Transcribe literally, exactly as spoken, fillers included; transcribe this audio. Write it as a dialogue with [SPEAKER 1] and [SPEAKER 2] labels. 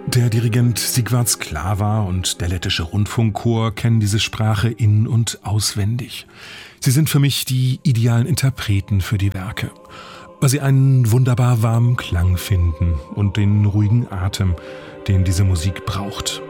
[SPEAKER 1] Der Dirigent Sigvard Sklava und der lettische Rundfunkchor kennen diese Sprache in- und auswendig. Sie sind für mich die idealen Interpreten für die Werke, weil sie einen wunderbar warmen Klang finden und den ruhigen Atem, den diese Musik braucht.